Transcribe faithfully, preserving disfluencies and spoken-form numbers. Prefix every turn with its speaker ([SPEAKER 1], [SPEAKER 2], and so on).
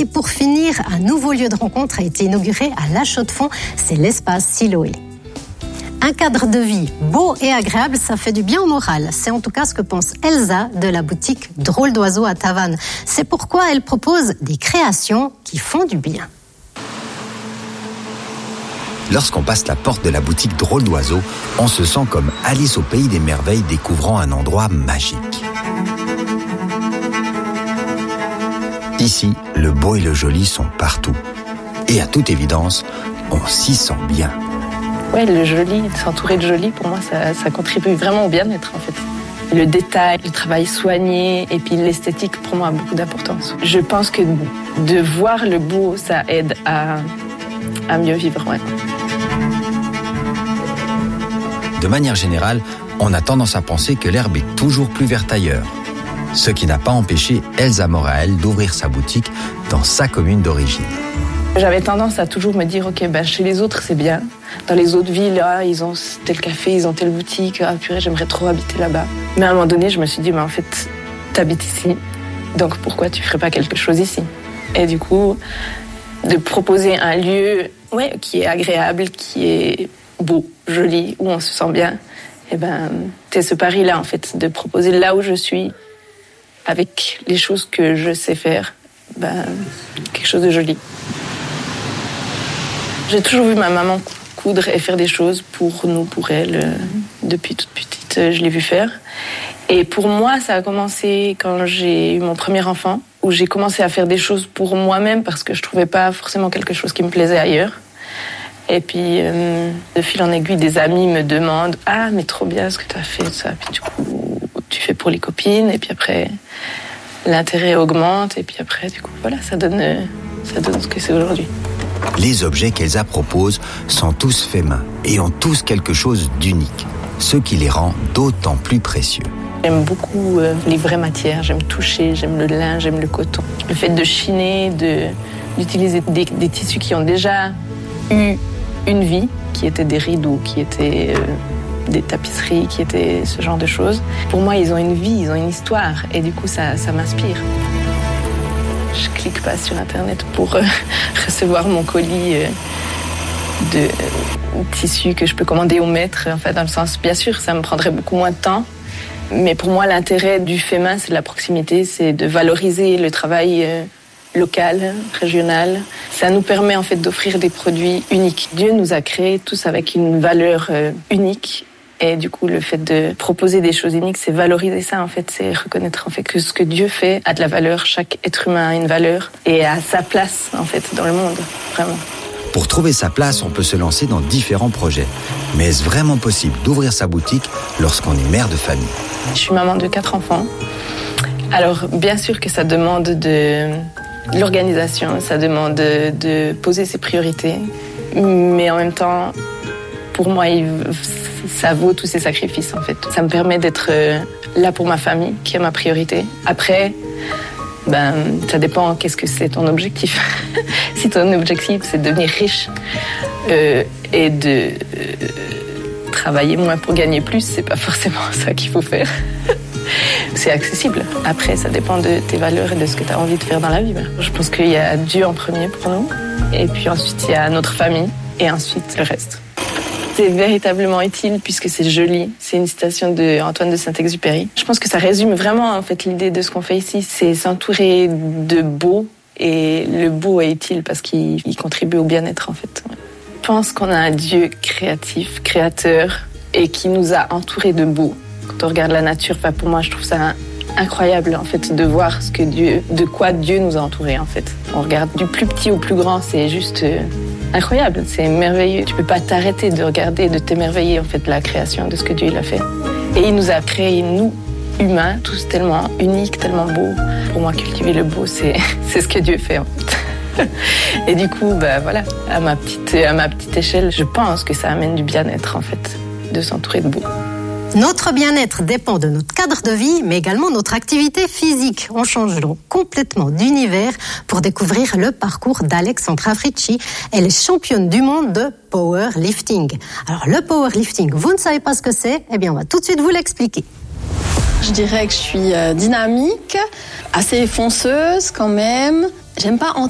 [SPEAKER 1] Et pour finir, un nouveau lieu de rencontre a été inauguré à La Chaux-de-Fonds, c'est l'espace Siloé. Un cadre de vie beau et agréable, ça fait du bien au moral. C'est en tout cas ce que pense Elsa de la boutique Drôle d'Oiseau à Tavannes. C'est pourquoi elle propose des créations qui font du bien.
[SPEAKER 2] Lorsqu'on passe la porte de la boutique Drôle d'Oiseau, on se sent comme Alice au pays des merveilles découvrant un endroit magique. Ici, le beau et le joli sont partout. Et à toute évidence, on s'y sent bien.
[SPEAKER 3] Ouais, le joli, s'entourer de joli, pour moi, ça, ça contribue vraiment au bien-être, en fait. Le détail, le travail soigné, et puis l'esthétique, pour moi, a beaucoup d'importance. Je pense que de voir le beau, ça aide à, à mieux vivre, ouais.
[SPEAKER 2] De manière générale, on a tendance à penser que l'herbe est toujours plus verte ailleurs. Ce qui n'a pas empêché Elsa Morael d'ouvrir sa boutique dans sa commune d'origine.
[SPEAKER 3] J'avais tendance à toujours me dire, ok, ben, chez les autres, c'est bien. Dans les autres villes, là, ils ont tel café, ils ont telle boutique. Ah, purée, j'aimerais trop habiter là-bas. Mais à un moment donné, je me suis dit, mais en fait, t'habites ici. Donc, pourquoi tu ferais pas quelque chose ici? Et du coup, de proposer un lieu, ouais, qui est agréable, qui est beau, joli, où on se sent bien. Et ben, c'est ce pari-là, en fait, de proposer là où je suis, avec les choses que je sais faire, ben, quelque chose de joli. J'ai toujours vu ma maman coudre et faire des choses pour nous, pour elle. Depuis toute petite, je l'ai vue faire. Et pour moi, ça a commencé quand j'ai eu mon premier enfant, où j'ai commencé à faire des choses pour moi-même parce que je trouvais pas forcément quelque chose qui me plaisait ailleurs. Et puis, euh, de fil en aiguille, des amis me demandent « Ah, mais trop bien ce que tu as fait, ça. » Puis du coup, tu fais pour les copines. Et puis après, l'intérêt augmente. Et puis après, du coup, voilà, ça donne, ça donne ce que c'est aujourd'hui.
[SPEAKER 2] Les objets qu'Elsa propose sont tous faits main et ont tous quelque chose d'unique, ce qui les rend d'autant plus précieux.
[SPEAKER 3] J'aime beaucoup euh, les vraies matières, j'aime toucher, j'aime le lin, j'aime le coton. Le fait de chiner, de, d'utiliser des, des tissus qui ont déjà eu une vie, qui étaient des rideaux, qui étaient euh, des tapisseries, qui étaient ce genre de choses. Pour moi, ils ont une vie, ils ont une histoire et du coup, ça, ça m'inspire. Je clique pas sur Internet pour euh, recevoir mon colis euh, de euh, tissu que je peux commander au mètre. Enfin, dans le sens, bien sûr, ça me prendrait beaucoup moins de temps. Mais pour moi, l'intérêt du fait main, c'est de la proximité, c'est de valoriser le travail euh, local, régional. Ça nous permet en fait d'offrir des produits uniques. Dieu nous a créés tous avec une valeur euh, unique. Et du coup, le fait de proposer des choses uniques, c'est valoriser ça, en fait. C'est reconnaître, en fait, que ce que Dieu fait a de la valeur. Chaque être humain a une valeur et a sa place, en fait, dans le monde. Vraiment.
[SPEAKER 2] Pour trouver sa place, on peut se lancer dans différents projets. Mais est-ce vraiment possible d'ouvrir sa boutique lorsqu'on est mère de famille?
[SPEAKER 3] Je suis maman de quatre enfants. Alors, bien sûr que ça demande de l'organisation, ça demande de poser ses priorités. Mais en même temps, pour moi, il... ça vaut tous ces sacrifices, en fait. Ça me permet d'être là pour ma famille, qui est ma priorité. Après, ben, ça dépend qu'est-ce que c'est ton objectif. Si ton objectif, c'est de devenir riche euh, et de euh, travailler moins pour gagner plus, c'est pas forcément ça qu'il faut faire. C'est accessible. Après, ça dépend de tes valeurs et de ce que tu as envie de faire dans la vie. Je pense qu'il y a Dieu en premier pour nous. Et puis ensuite, il y a notre famille. Et ensuite, le reste. C'est véritablement utile puisque c'est joli. C'est une citation de Antoine de Saint-Exupéry. Je pense que ça résume vraiment en fait l'idée de ce qu'on fait ici. C'est s'entourer de beau. Et le beau est utile parce qu'il il contribue au bien-être en fait. Je pense qu'on a un Dieu créatif, créateur et qui nous a entourés de beau. Quand on regarde la nature, enfin, pour moi, je trouve ça incroyable en fait de voir ce que Dieu, de quoi Dieu nous a entourés en fait. On regarde du plus petit au plus grand, c'est juste euh, incroyable, c'est merveilleux. Tu peux pas t'arrêter de regarder, de t'émerveiller en fait de la création, de ce que Dieu il a fait. Et il nous a créés nous humains, tous tellement uniques, tellement beaux. Pour moi, cultiver le beau, c'est c'est ce que Dieu fait en fait. Et du coup, bah voilà, à ma petite à ma petite échelle, je pense que ça amène du bien-être en fait, de s'entourer de beau.
[SPEAKER 1] Notre bien-être dépend de notre cadre de vie, mais également de notre activité physique. On change donc complètement d'univers pour découvrir le parcours d'Alexandra Fritschi. Elle est championne du monde de powerlifting. Alors le powerlifting, vous ne savez pas ce que c'est? Eh bien, on va tout de suite vous l'expliquer.
[SPEAKER 4] Je dirais que je suis dynamique, assez fonceuse quand même. J'aime pas